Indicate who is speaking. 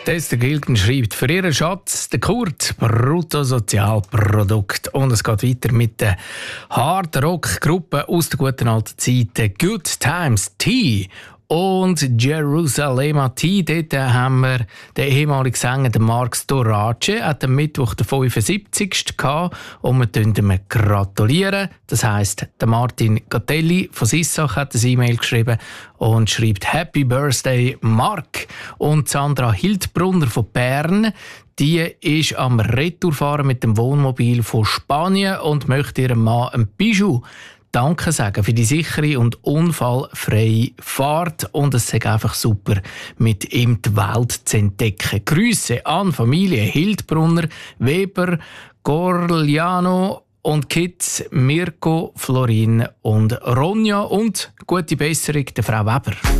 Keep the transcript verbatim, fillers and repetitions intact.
Speaker 1: Esther Gilgen schreibt für ihren Schatz, der Kurt, Bruttosozialprodukt. Und es geht weiter mit der Hard Rock Gruppe aus der guten alten Zeit, Good Times Tea. Und Jerusalem Tea, dort haben wir den ehemaligen Sänger Mark Storace, hat am Mittwoch den fünfundsiebzigsten gehabt und wir ihm gratulieren. Das heisst, der Martin Gatelli von Sissach hat ein E-Mail geschrieben und schreibt «Happy Birthday, Mark!» Und Sandra Hildbrunner von Bern, die ist am Retourfahren mit dem Wohnmobil von Spanien und möchte ihrem Mann ein Bijou Danke sagen für die sichere und unfallfreie Fahrt und es ist einfach super, mit ihm die Welt zu entdecken. Grüße an Familie Hildbrunner, Weber, Gorliano und Kids Mirko, Florin und Ronja und gute Besserung der Frau Weber.